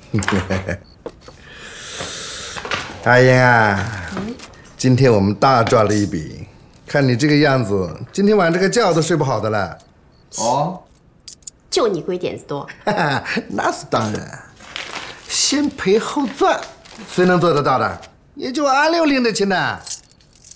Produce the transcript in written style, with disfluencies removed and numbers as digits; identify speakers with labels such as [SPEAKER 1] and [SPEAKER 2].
[SPEAKER 1] 阿英啊，今天我们大赚了一笔，看你这个样子，今天晚上这个觉都睡不好的了。
[SPEAKER 2] 哦，
[SPEAKER 3] 就你鬼点子多。
[SPEAKER 1] 那是当然，先赔后赚，谁能做得到的？也就阿六领得清的。